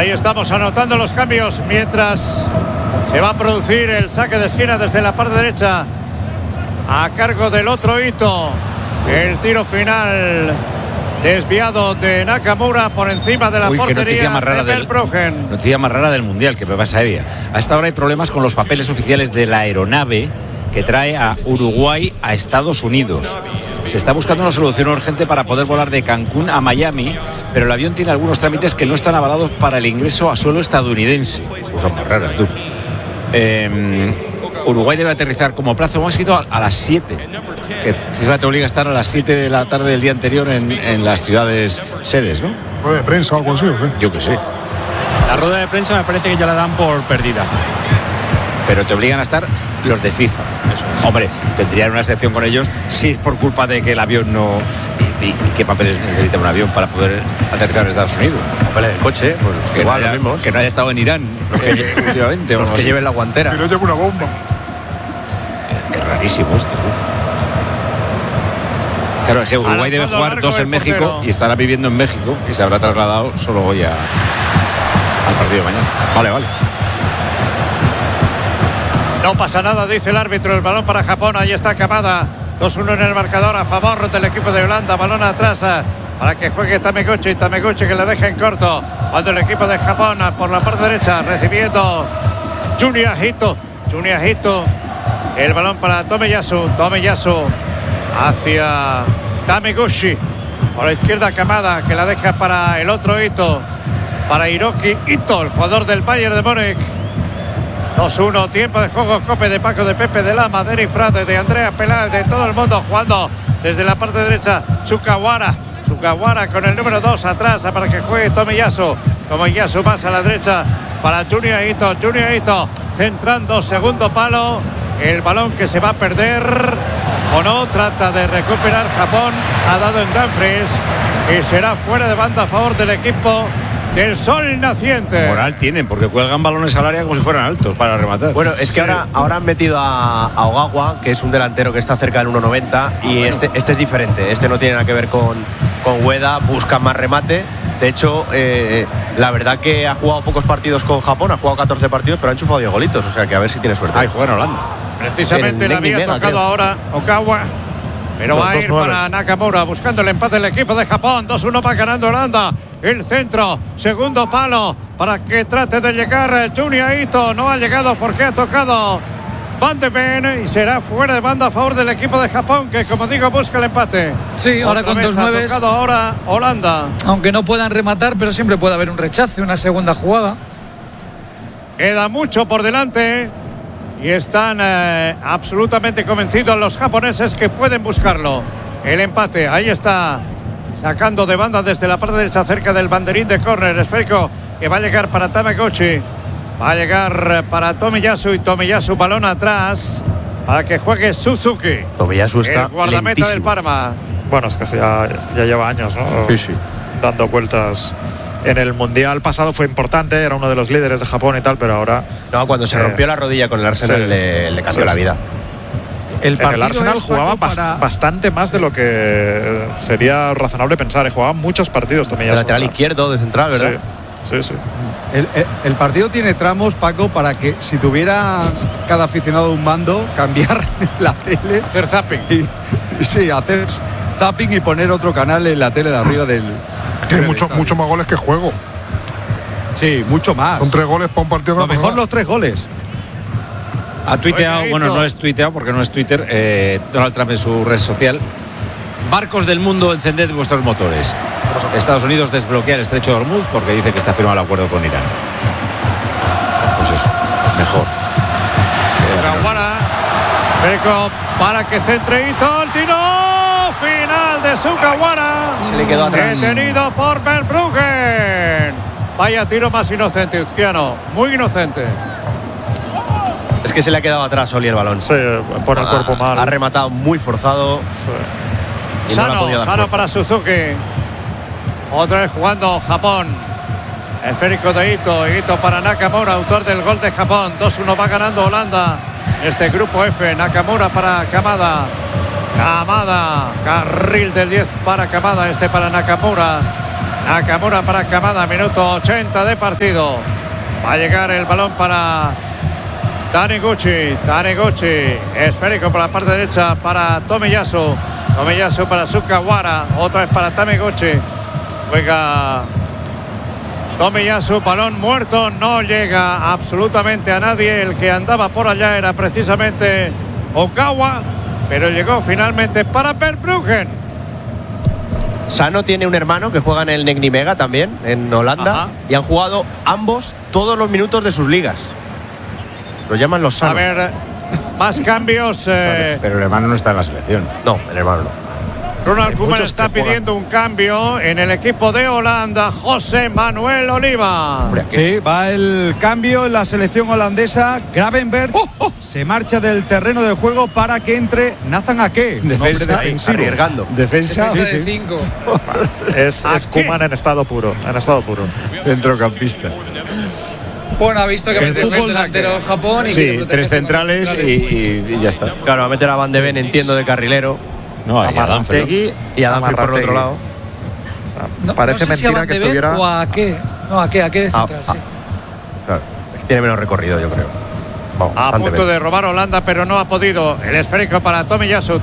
Ahí estamos anotando los cambios mientras se va a producir el saque de esquina desde la parte derecha a cargo del otro Ito. El tiro final desviado de Nakamura por encima de la portería de Verbruggen. Noticia más rara del Mundial, que me pasa ella. A esta hora hay problemas con los papeles oficiales de la aeronave que trae a Uruguay a Estados Unidos. Se está buscando una solución urgente para poder volar de Cancún a Miami, pero el avión tiene algunos trámites que no están avalados para el ingreso a suelo estadounidense. Cosas más raras, tú. Uruguay debe aterrizar como plazo máximo a las 7. Que FIFA te obliga a estar a las 7 de la tarde del día anterior en las ciudades sedes, ¿no? ¿Rueda de prensa o algo así o qué? Yo que sé. La rueda de prensa me parece que ya la dan por perdida. Pero te obligan a estar los de FIFA. Eso es. Hombre, tendrían una excepción con ellos si es por culpa de que el avión no... ¿Y qué papeles necesita un avión para poder aterrizar en Estados Unidos? Papeles del coche, pues que igual no haya, lo mismo. Que no haya estado en Irán últimamente. Los que lleven la guantera. Que no lleve una bomba. Qué rarísimo esto. Claro, es que Uruguay debe jugar 2 en México portero. Y estará viviendo en México y se habrá trasladado solo hoy al partido de mañana. Vale. No pasa nada, dice el árbitro. El balón para Japón. Ahí está Kamada. 2-1 en el marcador a favor del equipo de Holanda. Balón atrás para que juegue Tameguchi que le deja en corto. Cuando el equipo de Japón por la parte derecha recibiendo Junya Hito. El balón para Tomiyasu hacia Tameguchi. Por la izquierda Kamada, que la deja para el otro Ito. Para Hiroki Ito, el jugador del Bayern de Múnich. 2-1, tiempo de juego, Cope de Paco, de Pepe, de Lama, de Eri Frade, de Andrea Peláez, de todo el mundo jugando desde la parte derecha. Sugawara con el número 2 atrás para que juegue Tomiyasu más a la derecha para Junya Ito, centrando segundo palo, el balón que se va a perder o no, trata de recuperar Japón, ha dado en Dumfries y será fuera de banda a favor del equipo del sol naciente. Moral tienen, porque cuelgan balones al área como si fueran altos para rematar. Bueno, es que ahora han metido a Ogawa, que es un delantero que está cerca del 1,90 y este es diferente. Este no tiene nada que ver con Ueda, busca más remate. De hecho, la verdad que ha jugado pocos partidos con Japón, ha jugado 14 partidos, pero ha enchufado 10 golitos, o sea que a ver si tiene suerte. Juega en Holanda. Precisamente le había tocado ahora Ogawa, pero va a ir para Nakamura buscando el empate del equipo de Japón. 2-1 va ganando Holanda. El centro, segundo palo para que trate de llegar Junya Ito. No ha llegado porque ha tocado Van de Ven y será fuera de banda a favor del equipo de Japón, que como digo busca el empate. Sí, ahora con 2-9. Ha tocado ahora Holanda. Aunque no puedan rematar, pero siempre puede haber un rechace, una segunda jugada. Queda mucho por delante y están absolutamente convencidos los japoneses que pueden buscarlo. El empate, ahí está, sacando de banda desde la parte derecha cerca del banderín de córner. Esférico que va a llegar para Tameguchi, va a llegar para Tomiyasu, y Tomiyasu balón atrás para que juegue Suzuki. Tomiyasu está el guardameta lentísimo del Parma. Bueno, es que ya lleva años, ¿no? Sí. Dando vueltas. En el Mundial pasado fue importante, era uno de los líderes de Japón y tal, pero ahora... No, cuando se rompió la rodilla con el Arsenal le cambió la vida. En el Arsenal jugaba bastante más de lo que sería razonable pensar. Jugaba muchos partidos también. De lateral izquierdo, de central, ¿verdad? Sí. El partido tiene tramos, Paco, para que si tuviera cada aficionado un mando, cambiar la tele, hacer zapping. Hacer zapping y poner otro canal en la tele de arriba del... Hay mucho más goles que juego. Sí, mucho más. Son 3 goles para un partido. Lo mejor los 3 goles. Ha tuiteado, bueno, no es tuiteado porque no es Twitter, Donald Trump en su red social: barcos del mundo, encended vuestros motores. Estados Unidos desbloquea el estrecho de Hormuz porque dice que está firmado el acuerdo con Irán. Pues eso, mejor. Greco para que centre Ito, el tiro final de Sugawara. Se le quedó atrás. Detenido por Verbruggen. Vaya tiro más inocente, Uzquiano, muy inocente. Es que se le ha quedado atrás Oli el balón. Sí, pone el cuerpo mal. Ha rematado muy forzado. Sí. Sano para Suzuki. Otra vez jugando Japón. Esférico de Ito para Nakamura, autor del gol de Japón. 2-1 va ganando Holanda. Este grupo F, Nakamura para Kamada, carril del 10 para Kamada, para Nakamura. Nakamura para Kamada, minuto 80 de partido. Va a llegar el balón para Taniguchi. Esférico por la parte derecha para Tomiyasu. Tomiyasu para Sugawara. Otra vez para Taniguchi. Juega Tomiyasu, balón muerto. No llega absolutamente a nadie. El que andaba por allá era precisamente Ogawa, pero llegó finalmente para Verbruggen. Sano tiene un hermano que juega en el Nijmegen también, en Holanda. Ajá. Y han jugado ambos todos los minutos de sus ligas. Los llaman los Sanos. A ver, más cambios. Pero el hermano no está en la selección. No, el hermano no. Ronald Koeman muchos está que juegan. pidiendo un cambio en el equipo de Holanda. José Manuel Oliva. Sí, va el cambio en la selección holandesa. Gravenberch se marcha del terreno de juego para que entre Nathan Ake, un hombre Defensa, defensivo. Arriesgando. Defensa, Defensa de 5. Es ¿A qué? Koeman en estado puro. centrocampista. Bueno, ha visto que El mete fútbol el delantero da en Japón. Y Sí, quiere protegerse 3 con centrales los centrales. y ya está. Claro, va a meter a Van de Ven, entiendo, de carrilero. No, hay a Danfeld. Amarrategui y a Danfeld por el otro lado. No, Parece no sé si a mentira Van que de Ven estuviera. O a qué. No, a qué de central, sí. Claro, es que tiene menos recorrido, yo creo. Vamos, A bastante punto menos. de robar Holanda, pero no ha podido. El esférico para Tomiyasu.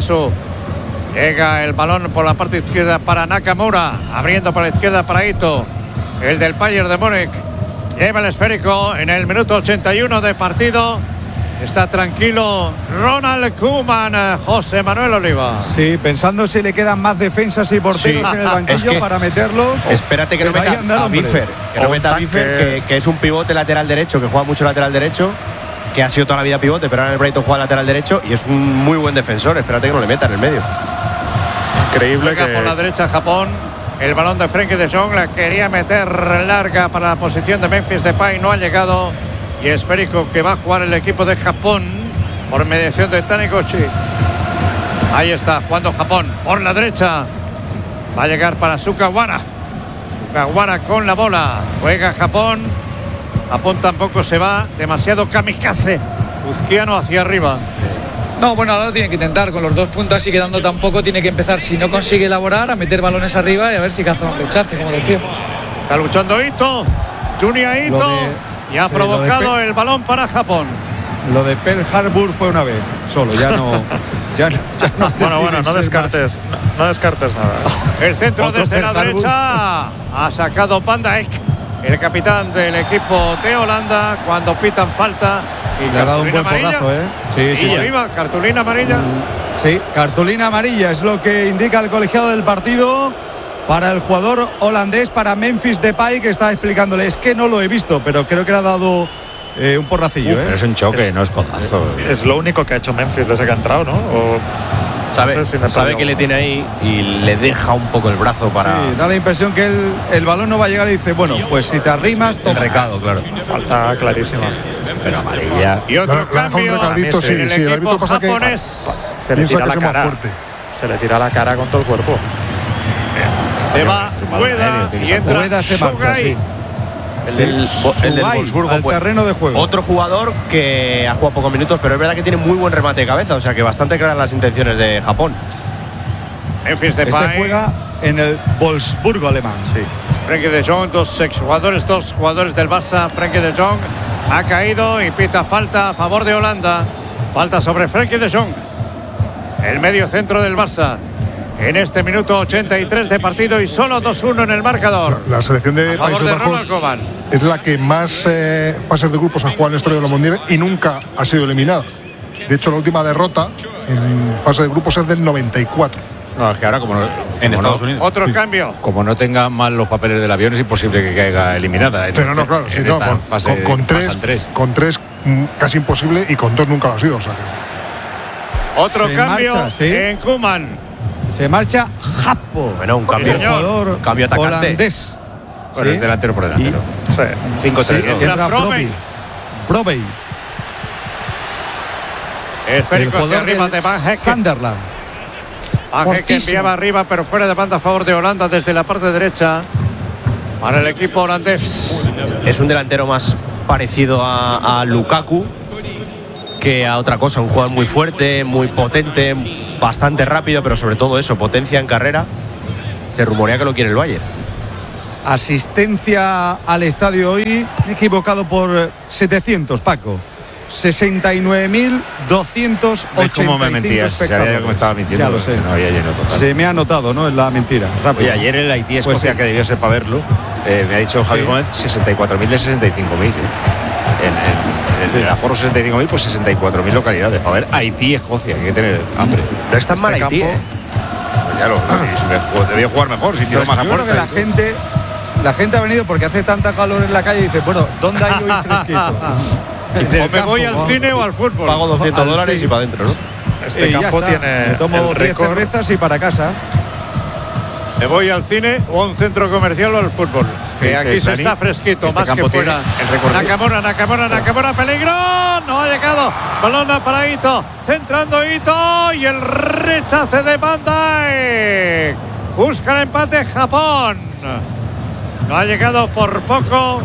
Llega el balón por la parte izquierda para Nakamura. Abriendo por la izquierda para Ito. El del Bayern de Múnich. Lleva el esférico en el minuto 81 de partido. Está tranquilo Ronald Koeman. José Manuel Oliva. Sí, pensando si le quedan más defensas y porteros Sí. en el banquillo Es que- para meterlos. Espérate que no Pero ahí meta anda el a hombre. Biffer. Que no O un meta a tanque. Biffer, que es un pivote lateral derecho, que juega mucho lateral derecho, que ha sido toda la vida pivote, pero ahora en el Brighton juega lateral derecho y es un muy buen defensor. Espérate que no le meta en el medio. Increíble Juega por la que derecha Japón. El balón de Frenkie de Jong. La quería meter larga para la posición de Memphis Depay. No ha llegado. Y esférico que va a jugar el equipo de Japón por mediación de Taniguchi. Ahí está jugando Japón por la derecha. Va a llegar para Sugawara. Sugawara con la bola. Juega Japón. Japón tampoco se va. Demasiado kamikaze. Uzquiano hacia arriba. No, bueno, ahora lo tiene que intentar. Con los 2 puntos y quedando tan poco, tiene que empezar, si no consigue elaborar, a meter balones arriba y a ver si caza un rechace, como decía. Está luchando Ito. Junior Ito. Y ha sí, lo de provocado el balón para Japón. Lo de Pearl Harbor fue una vez, solo, ya no. bueno, no descartes nada. El centro Otro desde la Pearl Harbor. derecha ha sacado Van Dijk, el capitán del equipo de Holanda, cuando pitan falta. Y Le ha dado un buen cartulina porrazo, amarilla. Sí, sí. Y Oliva, cartulina amarilla. Sí, cartulina amarilla es lo que indica el colegiado del partido para el jugador holandés, para Memphis Depay, que está explicándole, es que no lo he visto, pero creo que le ha dado un porracillo. Pero es un choque, no es codazo. Es lo único que ha hecho Memphis desde que ha entrado, ¿no? O, Sabe, no sé si me sabe falló. que le tiene ahí y le deja un poco el brazo para Sí, da la impresión que el balón no va a llegar y dice, bueno, pues si te arrimas, el toma. recado, claro. Falta clarísima. Pero amarilla. Y otro Le ha dejado un cambio recadito, sí, en el sí, el equipo árbitro pasa que japonés. Se le piensa tira que la es más cara. fuerte. Se le tira la cara con todo el cuerpo. Se va Madre Ueda mía, tiene y que entra Ueda se marcha, Shogai. sí. El del Subai, Wolfsburgo, al pues, terreno de juego. otro jugador que ha jugado pocos minutos, pero es verdad que tiene muy buen remate de cabeza, o sea que bastante claras las intenciones de Japón. Memphis Este Depay. juega en el Wolfsburgo alemán. Sí. Frenkie de Jong, dos jugadores del Barça. Frenkie de Jong ha caído y pita falta a favor de Holanda. Falta sobre Frenkie de Jong, el medio centro del Barça. En este minuto 83 de partido y solo 2-1 en el marcador. La selección de A favor Países de Bajos Ronald Koeman. es la que más fases de grupos ha jugado en la historia de los mundiales y nunca ha sido eliminada. De hecho, la última derrota en fase de grupos es del 94. No, es que ahora como En Estados Unidos. Otro cambio. Como no tenga mal los papeles del avión, es imposible que caiga eliminada. Pero no, claro, sí, en no, esta fase con pasan con tres casi imposible y con dos nunca lo ha sido. O sea que Otro Se cambio marcha, sí. en Koeman. Se marcha Japo. Bueno, un cambio, Sí, señor. Jugador cambio atacante. holandés. Bueno, Sí. es delantero por delantero. Sí. 5-3. Sí, ¿no? Entra entra Brobey. Brobey. El Esférico hacia jugador arriba del de Van Hekken. Sunderland. Van Hekken Fortísimo. enviaba arriba, pero fuera de banda a favor de Holanda desde la parte derecha. Para el equipo holandés. Es un delantero más parecido a Lukaku que a otra cosa, un jugador muy fuerte, muy potente, bastante rápido, pero sobre todo eso, potencia en carrera. Se rumorea que lo quiere el Bayern. asistencia al estadio hoy, me he equivocado por 700, Paco. 69.285 ¿Ves cómo me mentías? Sabía que me estaba mintiendo. Ya lo sé. No había lleno total. Se me ha notado, ¿no? Es la mentira. Rápido. Oye, ayer el Haití-Escocia, Pues sí. que debió ser para verlo, me ha dicho Javi Gómez 64.000 de 65.000. En el aforo 65.000, pues 64.000 localidades. Para ver Haití-Escocia, hay que tener hambre. No es tan mal Haití, Pues ya lo debió jugar mejor, si tiró más a Yo creo puerta. que la gente ha venido porque hace tanta calor en la calle y dice, bueno, ¿dónde hay hoy fresquito? O me voy al cine o al fútbol. Pago $200 sí. y para adentro, ¿no? Este campo ya está. tiene Me tomo el 10 récord. cervezas y para casa. Me voy al cine o a un centro comercial o al fútbol. ¿Qué Que aquí dices, se Dani? está fresquito, Este más que campo tiene fuera. el récord de- Nakamura, peligro. No ha llegado. Balón para Ito. Centrando Ito. Y el rechace de Van Dijk. Busca el empate Japón. No ha llegado por poco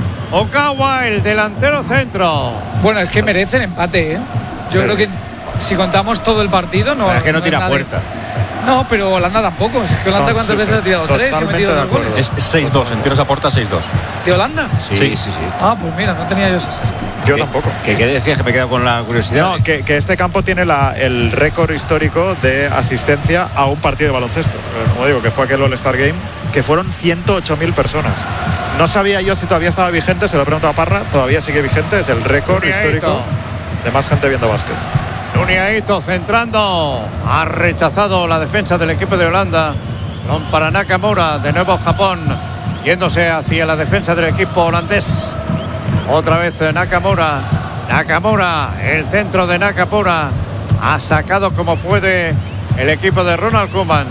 Okawa, el delantero centro. Bueno, es que merecen empate, ¿eh? Yo creo que si contamos todo el partido, no. Es que no es tira nada. puerta. No, pero Holanda tampoco. Es que Holanda, ¿cuántas veces ha tirado? 3 y ha Totalmente metido de 2 acuerdo. goles. Es 6-2, en tiros a puerta 6-2. ¿De Holanda? Sí. Ah, pues mira, no tenía yo esas. Yo tampoco. ¿Qué decías? Que me he quedado con la curiosidad. No, que este campo tiene el récord histórico de asistencia a un partido de baloncesto. Como digo, que fue aquel All-Star Game, que fueron 108.000 personas. No sabía yo si todavía estaba vigente, se lo he preguntado a Parra, todavía sigue vigente, es el récord Nuria histórico Ito. de más gente viendo básquet. Nuria Ito centrando. Ha rechazado la defensa del equipo de Holanda. Balón para Nakamura. De nuevo Japón. Yéndose hacia la defensa del equipo holandés. Otra vez Nakamura. Nakamura. El centro de Nakamura. Ha sacado como puede el equipo de Ronald Koeman.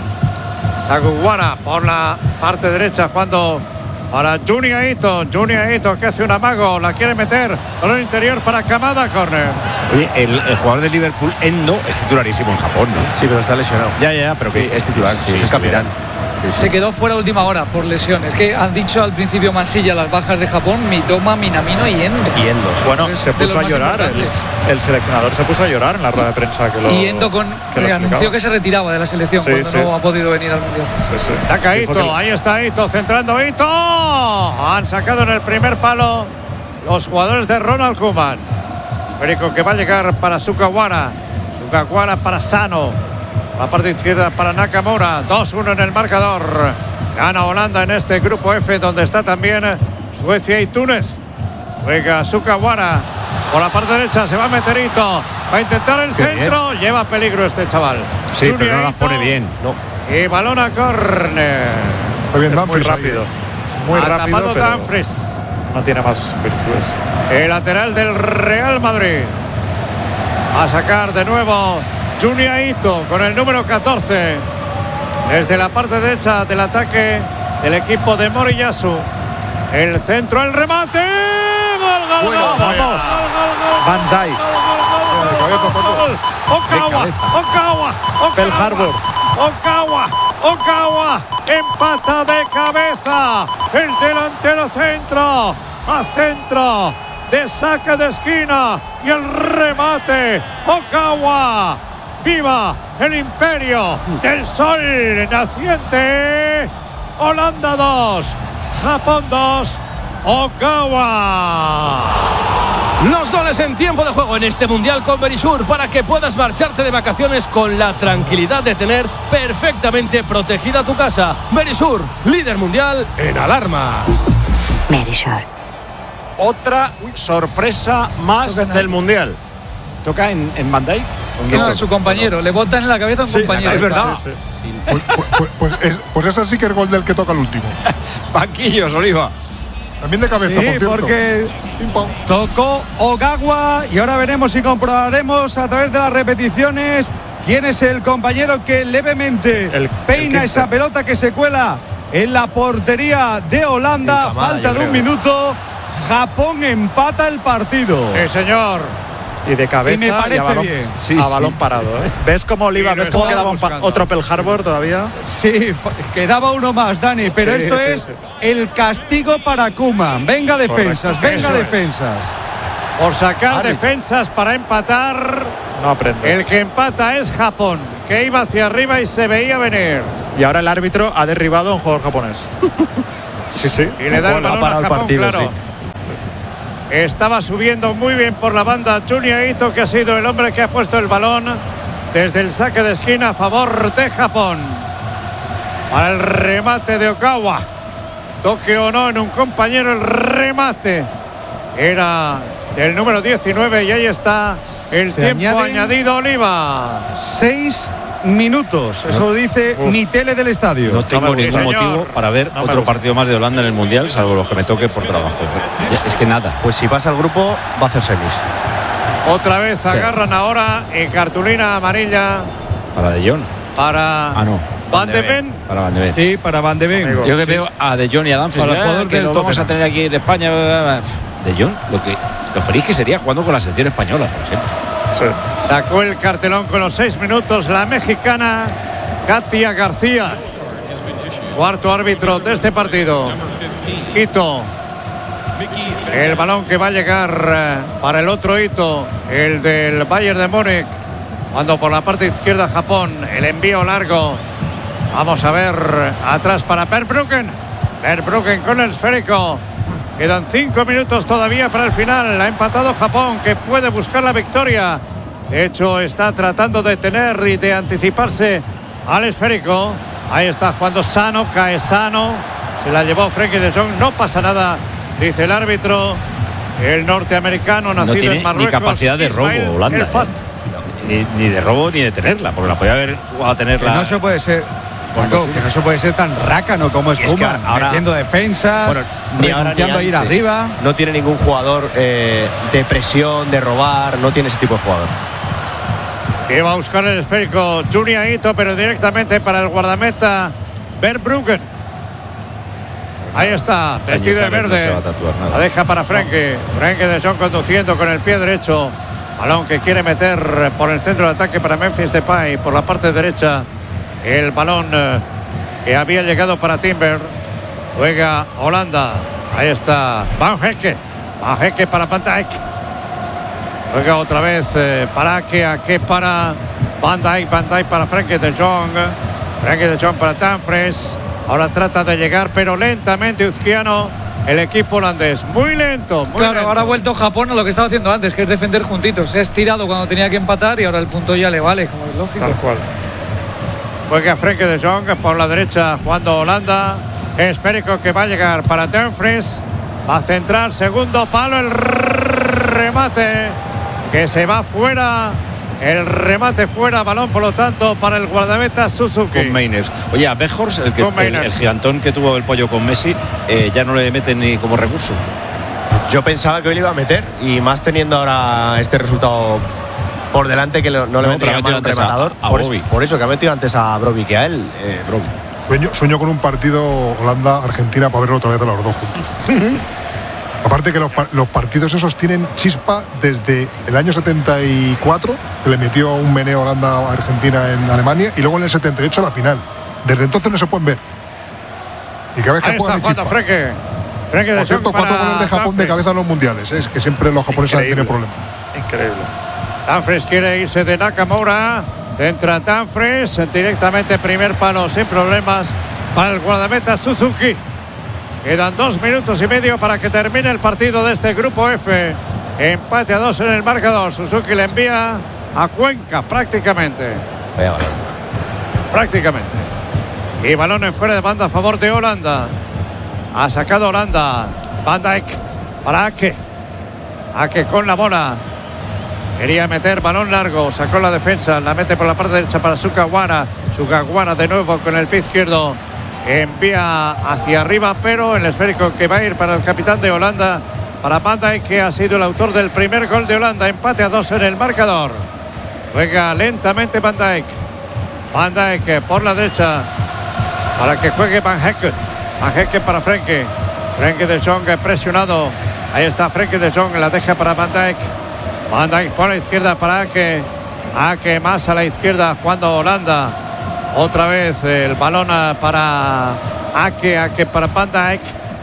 Saguwara por la parte derecha jugando para Junya Ito. Junya Ito que hace un amago. La quiere meter. Balón interior para Kamada. Corner. Oye, el jugador de Liverpool, Endo, es titularísimo en Japón, ¿no? Sí, pero está lesionado. Ya, pero Sí, que es titular, sí, es capitán. Se quedó fuera a última hora por lesión. Es que han dicho al principio Mansilla las bajas de Japón, Mitoma, Minamino y Endo. Y Endo. Bueno, Es se de puso los a más llorar, importantes. el seleccionador se puso a llorar en la rueda de prensa que lo Y Endo que lo anunció explicaba. que se retiraba de la selección Sí, cuando sí. no ha podido venir al Mundial. Sí, sí. Saca Dijo Ito, que- ahí está Ito, centrando Ito. Han sacado en el primer palo los jugadores de Ronald Koeman. Perico que va a llegar para Sugawara. Sugawara para Sano. La parte izquierda para Nakamura. 2-1 en el marcador. Gana Holanda en este grupo F, donde está también Suecia y Túnez. Juega Sugawara. Por la parte derecha se va a meter Ito. Va a intentar el centro. Lleva peligro este chaval. Sí, pero Junya no las Ito. pone bien. No. Y balón a córner. Está bien, Es muy Dumfries ahí. rápido. Es muy Ha rápido, tapado pero Dumfries. no tiene más virtudes. El lateral del Real Madrid. A sacar de nuevo Junya Ito con el número 14. Desde la parte derecha del ataque del equipo de Moriyasu. El centro, el remate. Gol, Bueno, gol, vamos. gol. Van Dijk. Okawa. Pearl Harbor. Okawa. Empata de cabeza. El delantero centro. A centro. De saque de esquina. Y el remate. Okawa. ¡Viva el imperio del sol naciente! Holanda 2, Japón 2, Okawa. Los goles en tiempo de juego en este Mundial con Verisur para que puedas marcharte de vacaciones con la tranquilidad de tener perfectamente protegida tu casa. Verisur, líder mundial en alarmas. Verisur. Otra sorpresa más del Mundial. ¿Toca en Van Dijk? No, a su compañero. Le botan en la cabeza a un compañero. Es verdad. Sí, sí. Pues ese sí que es gol del que toca el último. Banquillos, Oliva. También de cabeza, Sí, por cierto. porque Pim, pam. tocó Ogawa y ahora veremos y comprobaremos a través de las repeticiones quién es el compañero que levemente El peina 15. esa pelota que se cuela en la portería de Holanda. El Kamada, Falta yo de un creo. minuto. Japón empata el partido. Sí, señor. Y de cabeza Y me parece a balón, bien. Sí, a sí. balón parado. ¿Eh? ¿Ves cómo Oliva? Y lo ¿Ves cómo estaba quedaba buscando. otro Pearl Harbor todavía? Sí, quedaba uno más, Dani, pero Sí, esto sí, es sí. el castigo para Koeman. Venga defensas, Correcto. venga Eso es. defensas. Por sacar defensas para empatar. No aprende. El que empata es Japón, que iba hacia arriba y se veía venir. Y ahora el árbitro ha derribado a un jugador japonés. Sí. Y le da el balón a Japón, partido, claro. sí. Estaba subiendo muy bien por la banda Junya Ito, que ha sido el hombre que ha puesto el balón desde el saque de esquina a favor de Japón. Para el remate de Okawa. Toque o no en un compañero, el remate era del número 19 y ahí está el tiempo añadido, Oliva. 6 minutos, eso lo dice mi tele del estadio. No tengo ningún señor. motivo para ver otro partido más de Holanda en el Mundial, salvo los que me toque por trabajo. Es que nada. Pues si pasa el grupo, va a hacer semis. Otra vez agarran ahora en cartulina amarilla Para De Jong. para No. Van de Ven. Para Van de Ven. Sí, para Van de Ven. Yo que veo a De Jong y a Dumfries, Para el jugador que del lo vamos a Tottenham. tener aquí en España. De Jong, lo feliz que sería jugando con la selección española, por ejemplo. Sí. Sacó el cartelón con los 6 minutos la mexicana Katia García. Cuarto árbitro de este partido. Ito. El balón que va a llegar para el otro Ito, el del Bayern de Múnich. Cuando por la parte izquierda Japón, el envío largo. Vamos a ver atrás para Verbruggen. Verbruggen con el esférico. Quedan 5 minutos todavía para el final. Ha empatado Japón, que puede buscar la victoria. De hecho, está tratando de tener y de anticiparse al esférico. Ahí está jugando sano, cae sano. Se la llevó Frenkie de Jong. No pasa nada, dice el árbitro. El norteamericano nacido No tiene en Marruecos. ni capacidad de robo, Ismail Holanda. Elfat. Ni de robo ni de tenerla, porque la podía haber jugado a tenerla. Que no se puede ser. Paco, que no se puede ser tan rácano como es Y es que Koeman, ahora- metiendo defensas, Bueno, ni ahora renunciando a ni ir antes. arriba. No tiene ningún jugador de presión, de robar, no tiene ese tipo de jugador. Que va a buscar el esférico Junya Ito, pero directamente para el guardameta Verbruggen. Ahí está, vestido de Cañizares no se verde. va a tatuar nada. La deja para Frenkie. Frenkie de Jong conduciendo con el pie derecho. Balón que quiere meter por el centro de ataque para Memphis Depay. Por la parte derecha, el balón que había llegado para Timber. Juega Holanda. Ahí está Van Hecke. Van Hecke para Van Dijk. Juega otra vez para Ake para Van Dijk para Frenkie de Jong. Frenkie de Jong para Dumfries. Ahora trata de llegar, pero lentamente Uzquiano, el equipo holandés. Muy lento, muy Claro, lento. ahora ha vuelto Japón a lo que estaba haciendo antes, que es defender juntitos. Se ha estirado cuando tenía que empatar y ahora el punto ya le vale, como es lógico. Tal cual. Juega Frenkie de Jong por la derecha, jugando Holanda. Esférico que va a llegar para Dumfries. Va a centrar, segundo palo, el remate que se va fuera. El remate fuera, balón por lo tanto para el guardameta Suzuki. Con Mainers. Oye, a Bejors, el gigantón que tuvo el pollo con Messi, ya no le meten ni como recurso. Yo pensaba que hoy le iba a meter, y más teniendo ahora este resultado por delante, que no le metería mal un rematador. Por eso que ha metido antes a Brobbey que a él. Sueño con un partido Holanda-Argentina para verlo otra vez a los dos juntos. Aparte que los partidos esos tienen chispa desde el año 74, que le metió un meneo Holanda a Argentina en Alemania, y luego en el 78 la final. Desde entonces no se pueden ver. Y cada vez que Ahí juegan está hay jugando chispa. Frenkie de Por cierto, Jong 4 goles de Japón de Dumfries. cabeza en los mundiales. Es que siempre los japoneses han tenido problemas. Increíble. Dumfries quiere irse de Nakamura. Entra Dumfries directamente, primer palo sin problemas para el guardameta Suzuki. Quedan 2 minutos y medio para que termine el partido de este grupo F. Empate a 2 en el marcador. Suzuki le envía a Cuenca prácticamente. Prácticamente. Y balón en fuera de banda a favor de Holanda. Ha sacado Holanda. Van Dijk para Ake. Ake con la bola. Quería meter balón largo. Sacó la defensa. La mete por la parte derecha para Sukawara. Sukawara de nuevo con el pie izquierdo. Envía hacia arriba, pero el esférico que va a ir para el capitán de Holanda, para Van Dijk, que ha sido el autor del primer gol de Holanda. Empate a 2 en el marcador. Juega lentamente Van Dijk. Van Dijk por la derecha para que juegue Van Hekken. Van Hekken para Frenkie. Frenkie de Jong presionado. Ahí está Frenkie de Jong, la deja para Van Dijk. Van Dijk por la izquierda para Ake. Ake más a la izquierda jugando Holanda. Otra vez el balón para Ake para Van Dijk.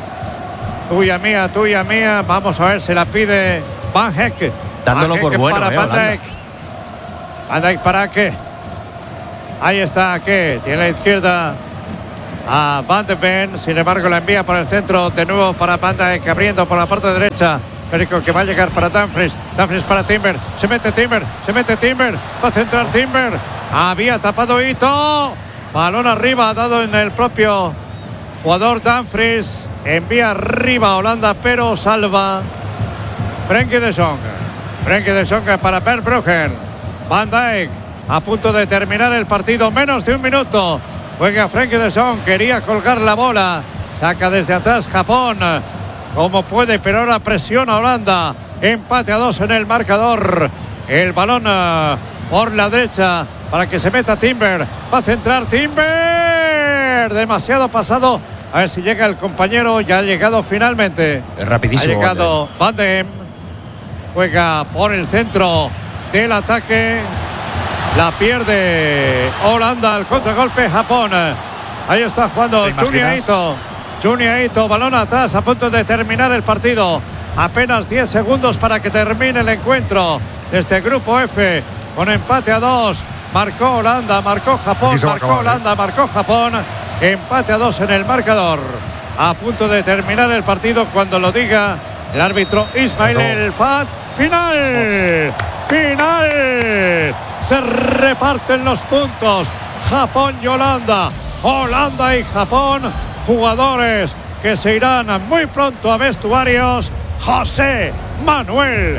Tuya mía. Vamos a ver, se la pide Van Hekken. Dándolo por bueno, para Van Holanda. Dijk. Van Dijk para Ake. Ahí está Ake. Tiene la izquierda. a Van de Ven. Sin embargo, la envía por el centro de nuevo para Van Dijk, abriendo por la parte derecha. Pero que va a llegar para Dumfries. Dumfries para Timber. Se mete Timber. Va a centrar Timber. Había tapado Ito. Balón arriba, dado en el propio jugador Dumfries. Envía arriba a Holanda, pero salva Frenkie de Jong. Frenkie de Jong para Verbruggen. Van Dijk a punto de terminar el partido. Menos de un minuto. Juega Frenkie de Jong. Quería colgar la bola. Saca desde atrás Japón. Como puede, pero ahora presiona Holanda. Empate a 2 en el marcador. El balón por la derecha para que se meta Timber. Va a centrar Timber. Demasiado pasado. A ver si llega el compañero. Ya ha llegado finalmente. Es rapidísimo. Ha llegado Van de Ven. Juega por el centro del ataque. La pierde Holanda. El contragolpe Japón. Ahí está jugando Junya Ito. Junya Ito, balón atrás, a punto de terminar el partido. Apenas 10 segundos para que termine el encuentro de este grupo F. Con empate a 2. Marcó Holanda, marcó Japón, marcó Holanda, marcó Japón. Empate a 2 en el marcador. A punto de terminar el partido cuando lo diga el árbitro Ismail El Fat. ¡Final! ¡Final! Se reparten los puntos. Japón y Holanda. Holanda y Japón. Jugadores que se irán muy pronto a vestuarios. José Manuel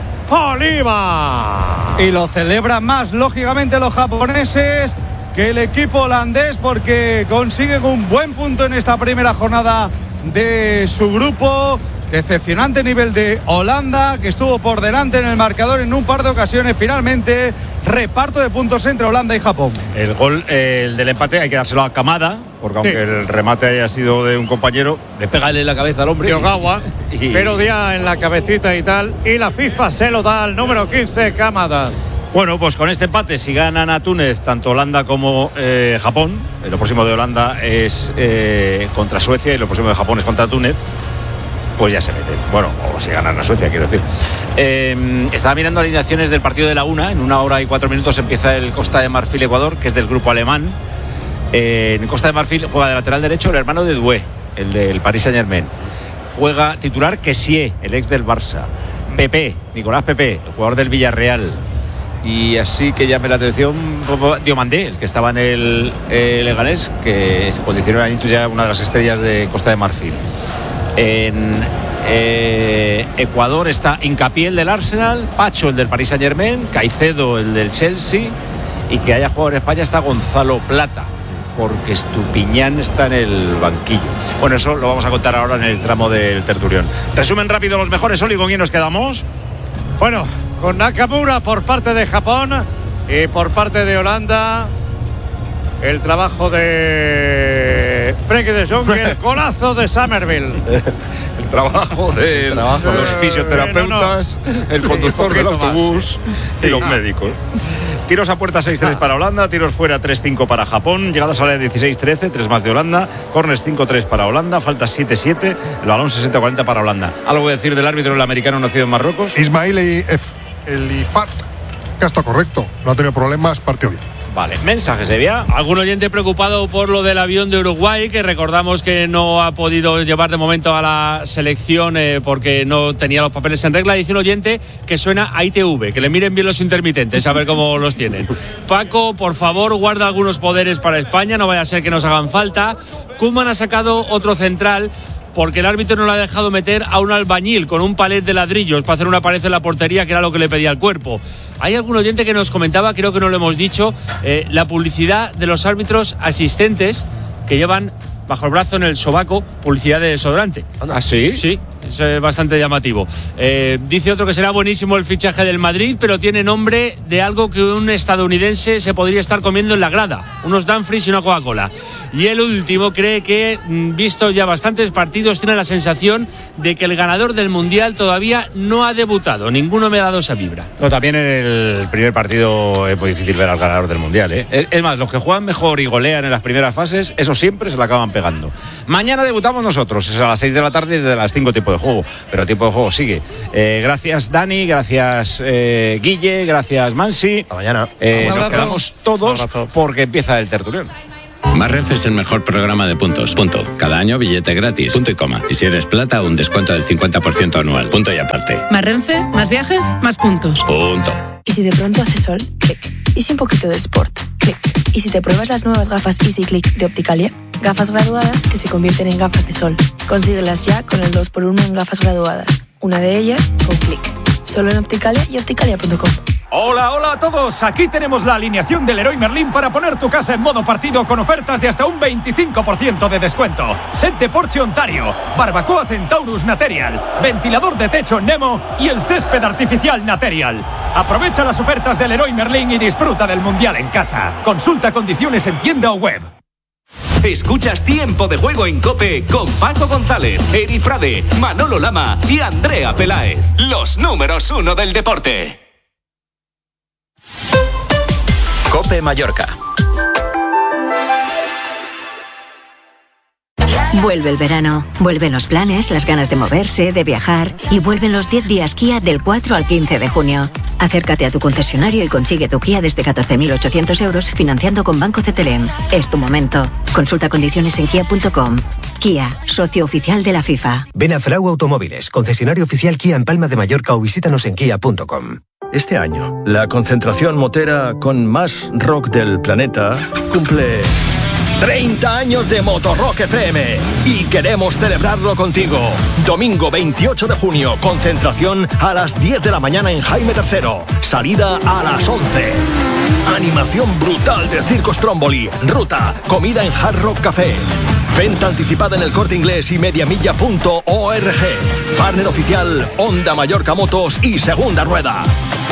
Oliva. Y lo celebran más, lógicamente, los japoneses que el equipo holandés, porque consiguen un buen punto en esta primera jornada de su grupo. Decepcionante nivel de Holanda, que estuvo por delante en el marcador en un par de ocasiones. Finalmente, reparto de puntos entre Holanda y Japón. El gol, el del empate, hay que dárselo a Kamada, porque aunque el remate haya sido de un compañero, le pega en la cabeza al hombre. De Ogawa, pero día en la cabecita y tal. Y la FIFA se lo da al número 15, Kamada. Bueno, pues con este empate, si ganan a Túnez, tanto Holanda como Japón, lo próximo de Holanda es contra Suecia y lo próximo de Japón es contra Túnez, pues ya se meten. Bueno, o si ganan a Suecia, quiero decir. Estaba mirando alineaciones del partido de la 1. En 1 hora y 4 minutos empieza el Costa de Marfil-Ecuador, que es del grupo alemán. En Costa de Marfil juega de lateral derecho el hermano de Doué, el del Paris Saint-Germain. Juega titular Kessie, el ex del Barça. Pepe, Nicolás Pepe, el jugador del Villarreal. Y así que llame la atención Diomandé, el que estaba en el Leganés, que se posicionó ahí ya una de las estrellas de Costa de Marfil. En Ecuador está Hincapié, el del Arsenal, Pacho, el del Paris Saint-Germain, Caicedo, el del Chelsea, y que haya jugado en España está Gonzalo Plata, porque Estupiñán está en el banquillo. Bueno, eso lo vamos a contar ahora en el tramo del tertulión. Resumen rápido los mejores, Oli, ¿con quién nos quedamos? Bueno, con Nakamura por parte de Japón y por parte de Holanda el trabajo de Frenkie de Jong y el golazo de Somerville. El trabajo de los fisioterapeutas, el conductor del autobús y los médicos. Tiros a puerta 6-3 para Holanda, tiros fuera 3-5 para Japón, llegadas a la 16-13, 3 más de Holanda, corners 5-3 para Holanda, faltas 7-7, el balón 60-40 para Holanda. ¿Algo que decir del árbitro, el americano nacido en Marruecos? Ismail El Ifat, que está correcto, no ha tenido problemas, partió bien. Vale, mensajes, Evia. Algún oyente preocupado por lo del avión de Uruguay, que recordamos que no ha podido llevar de momento a la selección porque no tenía los papeles en regla. Dice un oyente que suena a ITV, que le miren bien los intermitentes, a ver cómo los tienen. Paco, por favor, guarda algunos poderes para España, no vaya a ser que nos hagan falta. Koeman ha sacado otro central, porque el árbitro no le ha dejado meter a un albañil con un palet de ladrillos para hacer una pared en la portería, que era lo que le pedía el cuerpo. Hay algún oyente que nos comentaba, creo que no lo hemos dicho, la publicidad de los árbitros asistentes que llevan bajo el brazo, en el sobaco, publicidad de desodorante. ¿Ah, sí? Sí, es bastante llamativo. Dice otro que será buenísimo el fichaje del Madrid, pero tiene nombre de algo que un estadounidense se podría estar comiendo en la grada, unos Dumfries y una Coca-Cola. Y el último cree que, visto ya bastantes partidos, tiene la sensación de que el ganador del Mundial todavía no ha debutado. Ninguno me ha dado esa vibra. No, también en el primer partido es muy difícil ver al ganador del Mundial, ¿eh? Es más, los que juegan mejor y golean en las primeras fases, eso siempre se la acaban pegando. Mañana debutamos nosotros, es a las 6 de la tarde desde las 5 tiempo de juego, pero tiempo de juego sigue. Gracias Dani, gracias Guille, gracias Mansi. Hasta mañana. Nos quedamos todos porque empieza el tertulión. Más Renfe es el mejor programa de puntos. Punto. Cada año billete gratis. Punto y coma. Y si eres plata, un descuento del 50% anual. Punto y aparte. Más Renfe, más viajes, más puntos. Punto. ¿Y si de pronto hace sol? Clic. ¿Y si un poquito de sport? Clic. ¿Y si te pruebas las nuevas gafas Easy Click de Opticalia? Gafas graduadas que se convierten en gafas de sol. Consíguelas ya con el 2x1 en gafas graduadas. Una de ellas con Clic. Solo en Opticalia y opticalia.com. Hola, hola a todos. Aquí tenemos la alineación del Leroy Merlin para poner tu casa en modo partido con ofertas de hasta un 25% de descuento. Set de Porsche Ontario, barbacoa Centaurus Material, ventilador de techo Nemo y el césped artificial Material. Aprovecha las ofertas del Leroy Merlin y disfruta del Mundial en casa. Consulta condiciones en tienda o web. Escuchas Tiempo de Juego en COPE con Paco González, Eri Frade, Manolo Lama y Andrea Peláez. Los números 1 del deporte. COPE Mallorca. Vuelve el verano, vuelven los planes, las ganas de moverse, de viajar y vuelven los 10 días Kia del 4 al 15 de junio. Acércate a tu concesionario y consigue tu Kia desde 14.800 euros financiando con Banco CTLM. Es tu momento. Consulta condiciones en kia.com. Kia, socio oficial de la FIFA. Ven a Frau Automóviles, concesionario oficial Kia en Palma de Mallorca o visítanos en kia.com. Este año, la concentración motera con más rock del planeta cumple 30 años de Motorrock FM y queremos celebrarlo contigo. Domingo 28 de junio, concentración a las 10 de la mañana en Jaime III, salida a las 11. Animación brutal de Circo Stromboli, ruta, comida en Hard Rock Café. Venta anticipada en El Corte Inglés y mediamilla.org. Partner oficial Honda Mallorca Motos y Segunda Rueda.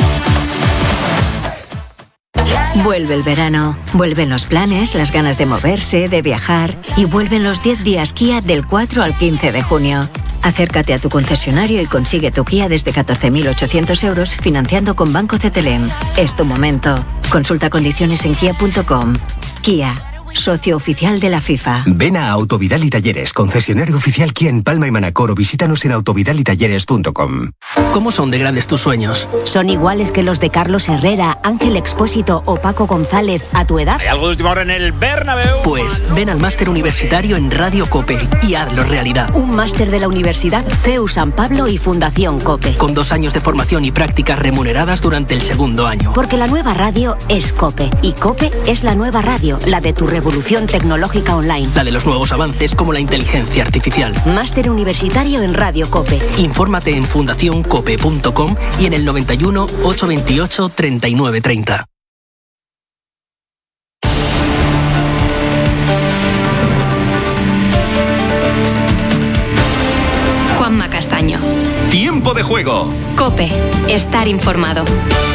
Vuelve el verano, vuelven los planes, las ganas de moverse, de viajar y vuelven los 10 días Kia del 4 al 15 de junio. Acércate a tu concesionario y consigue tu Kia desde 14.800 euros financiando con Banco CTLM. Es tu momento. Consulta condiciones en kia.com. Kia, socio oficial de la FIFA. Ven a Autovidal y Talleres, concesionario oficial Kia en Palma y Manacor o visítanos en autovidalitalleres.com. ¿Cómo son de grandes tus sueños? ¿Son iguales que los de Carlos Herrera, Ángel Expósito o Paco González a tu edad? ¿Hay algo de última hora en el Bernabéu? Pues ven al máster universitario en Radio COPE y hazlo realidad. Un máster de la Universidad CEU San Pablo y Fundación COPE. Con 2 años de formación y prácticas remuneradas durante el segundo año. Porque la nueva radio es COPE y COPE es la nueva radio, la de tu revolución tecnológica online. La de los nuevos avances como la inteligencia artificial. Máster universitario en Radio COPE. Infórmate en fundacioncope.com y en el 91 828 3930. Juanma Castaño. Tiempo de Juego. COPE. Estar informado.